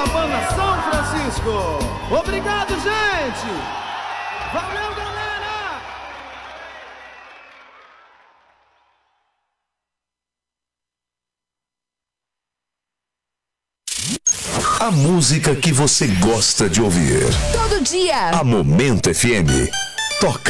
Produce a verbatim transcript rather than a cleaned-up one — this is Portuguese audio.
Banda São Francisco. Obrigado, gente! Valeu, galera! A música que você gosta de ouvir. Todo dia. A Momento F M. Toca.